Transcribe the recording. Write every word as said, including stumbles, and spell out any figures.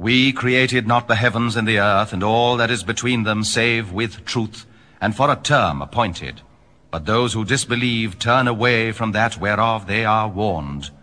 We created not the heavens and the earth, and all that is between them, save with truth, and for a term appointed. But those who disbelieve turn away from that whereof they are warned.